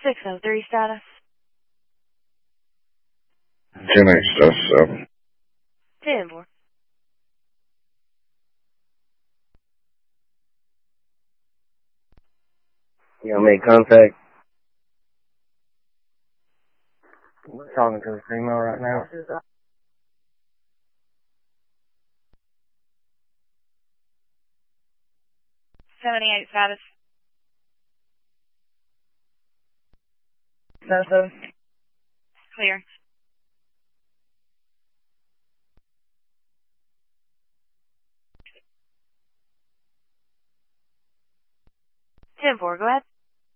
603 status. 10-8-7. 10-4. You gonna make contact? We're talking to the female right now. 78 status. 7-7. Clear. Ten four. Go ahead.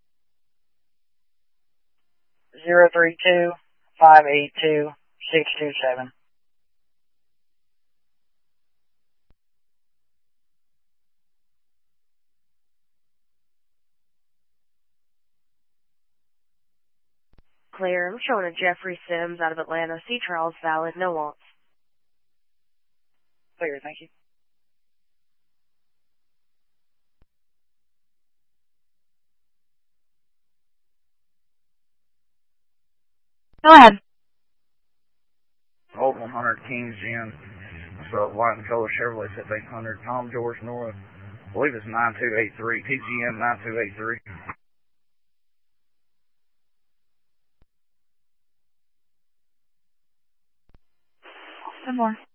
032-582-627. Clear. I'm showing a Jeffrey Sims out of Atlanta. Sea trial's valid. No wants. Clear, thank you. Go ahead. Old 100 Kings Gym. So white and color Chevrolet set 800. Tom George Nora. I believe it's 9283. TGM 9283. 10 more.